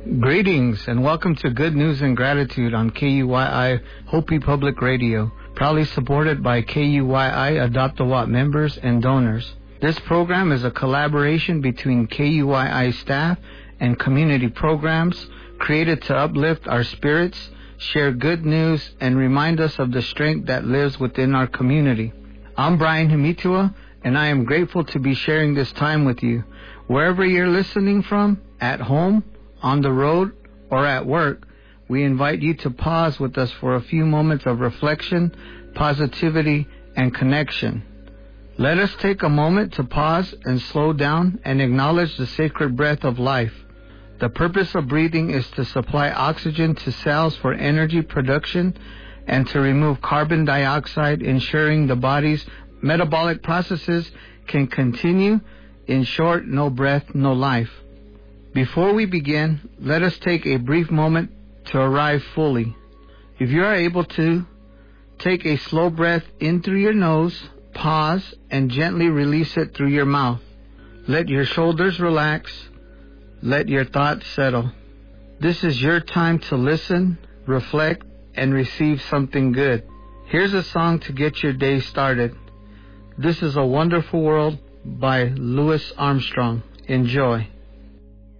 Greetings and welcome to Good News and Gratitude on KUYI Hopi Public Radio, proudly supported by KUYI Adopt a Watt members and donors. This program is a collaboration between KUYI staff and community programs created to uplift our spirits, share good news, and remind us of the strength that lives within our community. I'm Brian Himitua, and I am grateful to be sharing this time with you. Wherever you're listening from, at home, on the road, or at work, we invite you to pause with us for a few moments of reflection, positivity, and connection. Let us take a moment to pause and slow down and acknowledge the sacred breath of life. The purpose of breathing is to supply oxygen to cells for energy production and to remove carbon dioxide, ensuring the body's metabolic processes can continue. In short, no breath, no life. Before we begin, let us take a brief moment to arrive fully. If you are able to, take a slow breath in through your nose, pause, and gently release it through your mouth. Let your shoulders relax. Let your thoughts settle. This is your time to listen, reflect, and receive something good. Here's a song to get your day started. This is A Wonderful World by Louis Armstrong. Enjoy.